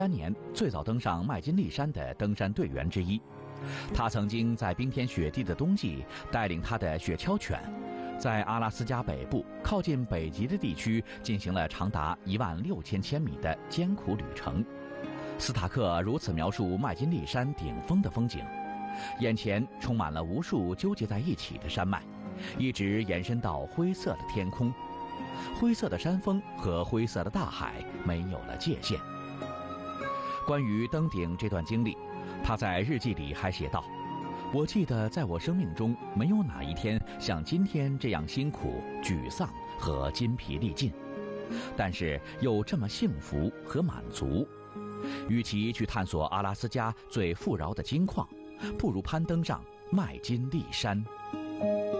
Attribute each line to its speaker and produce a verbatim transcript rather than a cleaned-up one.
Speaker 1: 三年最早登上麦金利山的登山队员之一。他曾经在冰天雪地的冬季，带领他的雪橇犬，在阿拉斯加北部靠近北极的地区进行了长达一万六千千米的艰苦旅程。斯塔克如此描述麦金利山顶峰的风景：眼前充满了无数纠结在一起的山脉，一直延伸到灰色的天空。灰色的山峰和灰色的大海没有了界限。关于登顶这段经历，他在日记里还写道：我记得在我生命中没有哪一天像今天这样辛苦、沮丧和筋疲力尽，但是又这么幸福和满足。与其去探索阿拉斯加最富饶的金矿，不如攀登上麦金利山。